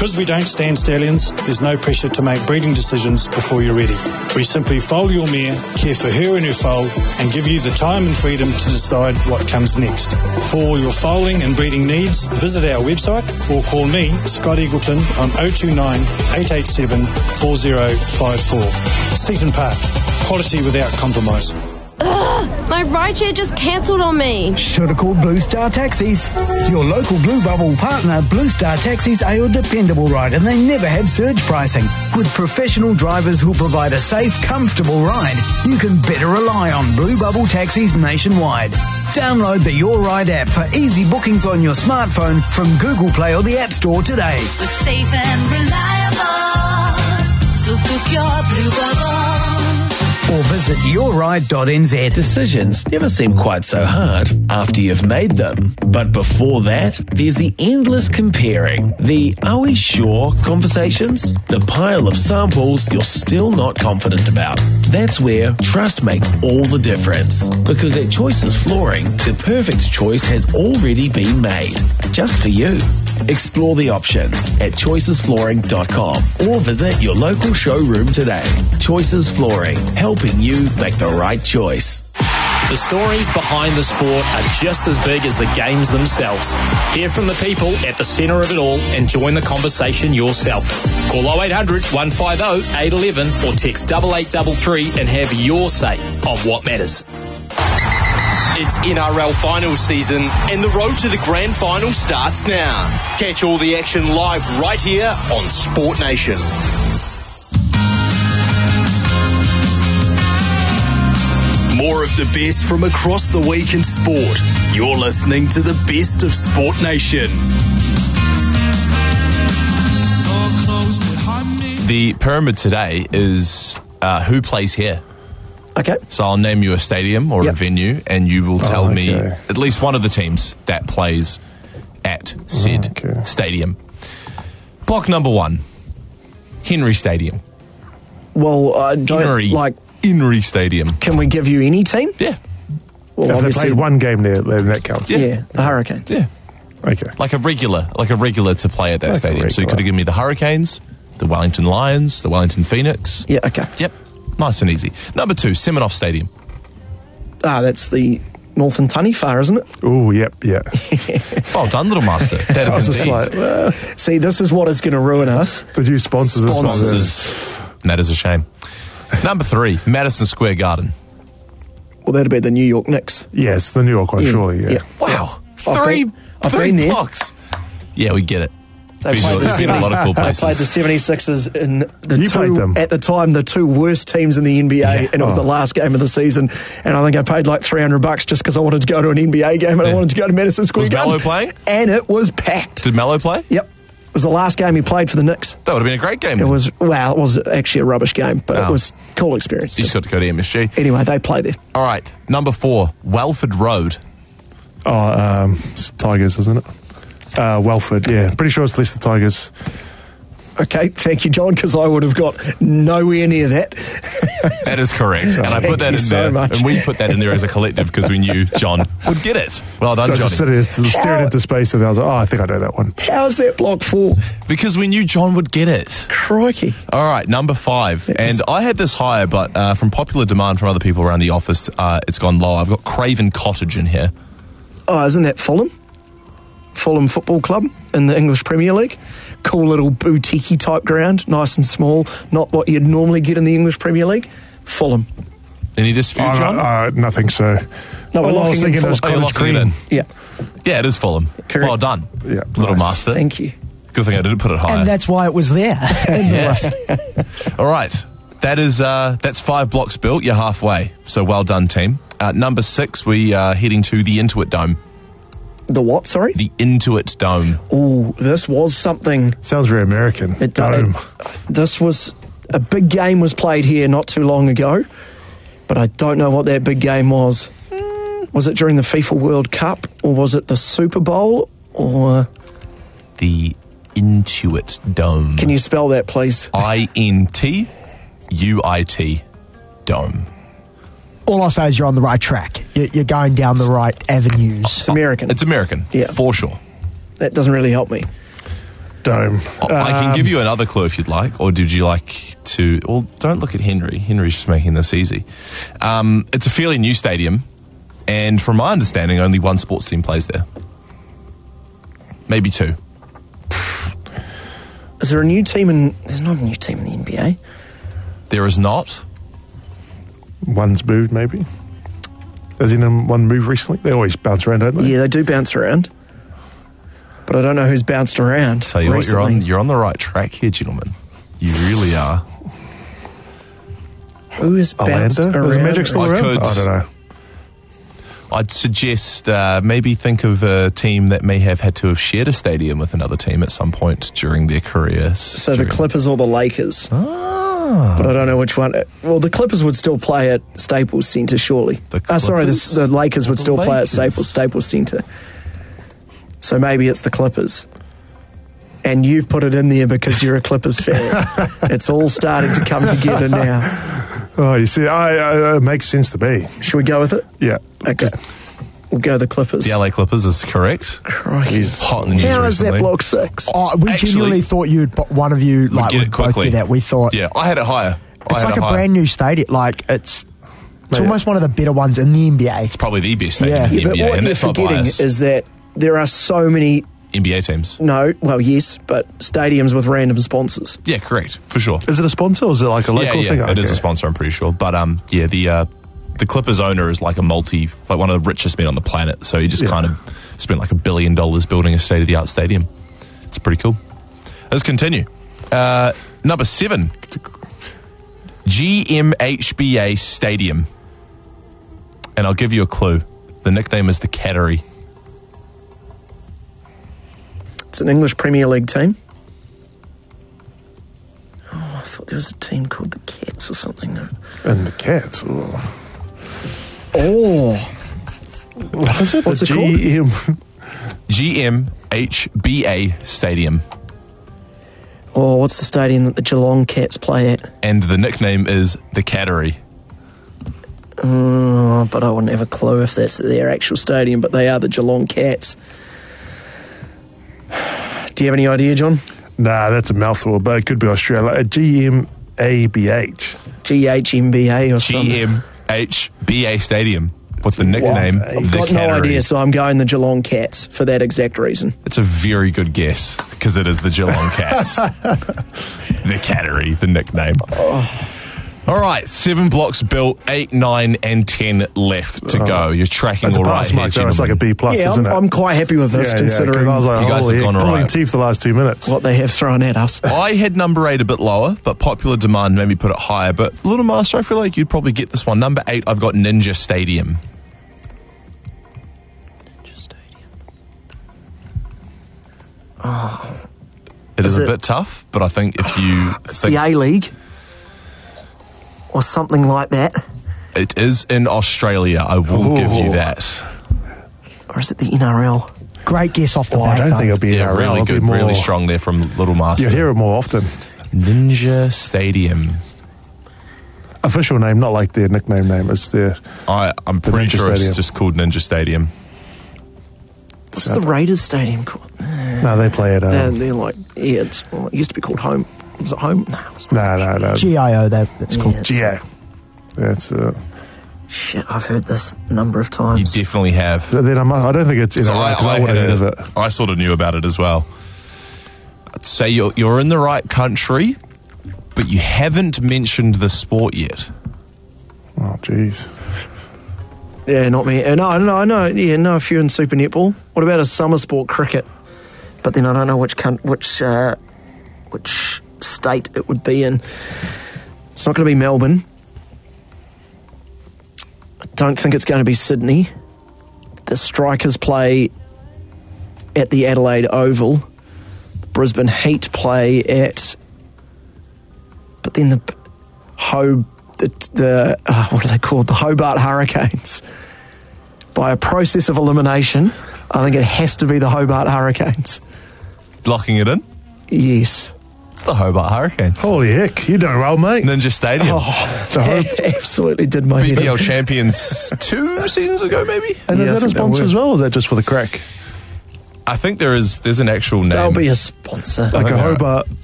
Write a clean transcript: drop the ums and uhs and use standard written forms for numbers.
Because we don't stand stallions, there's no pressure to make breeding decisions before you're ready. We simply foal your mare, care for her and her foal, and give you the time and freedom to decide what comes next. For all your foaling and breeding needs, visit our website or call me, Scott Eagleton, on 029 887 4054. Seaton Park. Quality without compromise. Ugh, my rideshare just cancelled on me. Should have called Blue Star Taxis. Your local Blue Bubble partner, Blue Star Taxis, are your dependable ride, and they never have surge pricing. With professional drivers who'll provide a safe, comfortable ride, you can better rely on Blue Bubble Taxis nationwide. Download the Your Ride app for easy bookings on your smartphone from Google Play or the App Store today. We're safe and reliable, so book your Blue Bubble. Or visit yourride.nz. Decisions never seem quite so hard after you've made them. But before that, there's the endless comparing. The "are we sure" conversations. The pile of samples you're still not confident about. That's where trust makes all the difference. Because at Choices Flooring, the perfect choice has already been made. Just for you. Explore the options at choicesflooring.com or visit your local showroom today. Choices Flooring, helping you make the right choice. The stories behind the sport are just as big as the games themselves. Hear from the people at the centre of it all and join the conversation yourself. Call 0800 150 811 or text 8833 and have your say on what matters. It's NRL final season and the road to the grand final starts now. Catch all the action live right here on Sport Nation. More of the best from across the week in sport. You're listening to the best of Sport Nation. The pyramid today is who plays here. Okay. So I'll name you a stadium or a venue, and you will tell me at least one of the teams that plays at said stadium. Block number 1, Henry Stadium. Well, I don't Henry Stadium. Can we give you any team? Yeah. Well, if they played one game there, then that counts. Yeah, the Hurricanes. Yeah. Okay. Like a regular to play at that stadium. So you could have given me the Hurricanes, the Wellington Lions, the Wellington Phoenix. Yeah, okay. Yep. Nice and easy. Number 2, Seminoff Stadium. That's the Northern Taniwha, isn't it? Oh, yep, yeah. Well done, little master. That is indeed. See, this is what is going to ruin us. The new sponsors. And that is a shame. Number 3, Madison Square Garden. Well, that'd be the New York Knicks. Yes, the New York one, surely, yeah. Wow. I've been there. blocks. Yeah, we get it. They played a lot of cool places. I played the 76ers in played them. at the time, the 2 worst teams in the NBA, and it was the last game of the season. And I think I paid like $300 just because I wanted to go to an NBA game and I wanted to go to Madison Square Garden. Was Melo playing? And it was packed. Did Melo play? Yep. It was the last game he played for the Knicks. That would have been a great game. It was actually a rubbish game, but it was a cool experience. You just got to go to MSG. Anyway, they play there. All right, number 4, Welford Road. It's Tigers, isn't it? Welford, yeah. Pretty sure it's Leicester Tigers. Okay, thank you, John, because I would have got nowhere near that. That is correct. And I put that in there. Much. And we put that in there as a collective because we knew John would get it. Well done, I Johnny. just sitting there staring into space and I was like, I think I know that one. How's that block 4? Because we knew John would get it. Crikey. All right, number 5. And I had this higher, but from popular demand from other people around the office, it's gone low. I've got Craven Cottage in here. Oh, isn't that Fulham? Fulham Football Club in the English Premier League. Cool little boutique-y type ground, nice and small, not what you'd normally get in the English Premier League. Fulham. Any dispute, John? Nothing, so. No, we're I was thinking it was Cottage Green. Yeah. Yeah, it is Fulham. Correct. Well done, little master. Thank you. Good thing I didn't put it higher. And that's why it was there in the list. All right. That's 5 blocks built. You're halfway. So well done, team. Number 6, we are heading to the Intuit Dome. The what, sorry? The Intuit Dome. Oh, this was something. Sounds very American. Dome. This was a big game was played here not too long ago, but I don't know what that big game was. Was it during the FIFA World Cup, or was it the Super Bowl, or the Intuit Dome? Can you spell that, please? INTUIT Dome. All I'll say is you're on the right track. You're going down the right avenues. It's American. It's American, yeah, for sure. That doesn't really help me. Dome. I can give you another clue if you'd like, or did you like to... Well, don't look at Henry. Henry's just making this easy. It's a fairly new stadium, and from my understanding, only one sports team plays there. Maybe two. Is there a new team in... There's not a new team in the NBA. There is not. One's moved, maybe. Has in one moved recently? They always bounce around, don't they? Yeah, they do bounce around. But I don't know who's bounced around. Tell you recently. what, you're on the right track here, gentlemen. You really are. Who has bounced Orlando? around? Is Magic still around? I don't know. I'd suggest maybe think of a team that may have had to have shared a stadium with another team at some point during their careers. So the Clippers or the Lakers. Ah. But I don't know which one. Well, the Clippers would still play at Staples Center, surely. The Lakers would still play at Staples Center. So maybe it's the Clippers. And you've put it in there because you're a Clippers fan. It's all starting to come together now. Oh, you see, it makes sense to me. Should we go with it? Yeah. Okay. We'll go the Clippers. The LA Clippers is correct. Crikey. Hot in the news How is that recently. block 6? Oh, we genuinely thought one of you Would get it would both quickly. get that. We thought Yeah, I had it higher. it's like a brand new stadium. Like it's almost one of the better ones in the NBA. It's probably the best stadium Yeah. in the Yeah, but NBA, what and you're that's not forgetting biased. is that there are so many... NBA teams. No, well, yes, but stadiums with random sponsors. Yeah, correct, for sure. Is it a sponsor or is it like a local thing? It is a sponsor, I'm pretty sure. But the Clippers owner is like one of the richest men on the planet. So he just kind of spent like $1 billion building a state-of-the-art stadium. It's pretty cool. Let's continue. Number 7, GMHBA Stadium. And I'll give you a clue. The nickname is the Cattery. It's an English Premier League team. Oh, I thought there was a team called the Cats or something. And the Cats. Oh. What is it? What's it called? GMHBA Stadium. Oh, what's the stadium that the Geelong Cats play at? And the nickname is the Cattery. Oh, but I wouldn't have a clue if that's their actual stadium, but they are the Geelong Cats. Do you have any idea, John? Nah, that's a mouthful, but it could be Australia. A GMABH. GHMBA or something. GMHBA Stadium with the nickname I've the got Cattery. no idea, so I'm going the Geelong Cats for that exact reason. It's a very good guess because it is the Geelong Cats. The Cattery, the nickname. All right, 7 blocks built, 8, 9, and 10 left to go. You're tracking That's all a right pass here, mark, though. It's like a B+, Yeah, isn't it? I'm quite happy with this, considering I was like, You guys holy have gone heck, all pulling right. teeth the last 2 minutes. what they have thrown at us. I had number 8 a bit lower, but popular demand made me put it higher. But Little Master, I feel like you'd probably get this one. Number 8, I've got Ninja Stadium. It is Is a it- bit tough, but I think if you It's think the A-League or something like that. it is in Australia, I will give you that. Or is it the NRL? Great guess off the I bat. don't though. think it'll be Yeah, NRL. really It'll be good, more, really strong there from Little Master. You'll hear it more often. Ninja Stadium. Official name, not like their nickname name. It's their... I'm The pretty Ninja sure Stadium. it's just called Ninja Stadium. What's the Raiders stadium called? No, they play at... They're like, yeah, it used to be called Home. Was it Home? No, it was No. GIO, that's called. Yeah, GA. That's... Shit, I've heard this a number of times. You definitely have. Then I don't think it's NRL, because I would have heard of it. I sort of knew about it as well. I'd say you're in the right country, but you haven't mentioned the sport yet. Oh, jeez. Yeah, not me. No, yeah, no, if you're in Super Netball. What about a summer sport, cricket? But then I don't know which state it would be in. It's not going to be Melbourne. I don't think it's going to be Sydney. The Strikers play at the Adelaide Oval. The Brisbane Heat play at... But then the what are they called? The Hobart Hurricanes. By a process of elimination, I think it has to be the Hobart Hurricanes. Locking it in? Yes. It's the Hobart Hurricanes. Holy heck, you're doing well, mate. Ninja Stadium. Absolutely did my head in. BBL champions 2 seasons ago, maybe? And Yeah, is I that a think they sponsor were. as well, or is that just for the crack? I think there's an actual name. They'll be a sponsor. Like a Hobart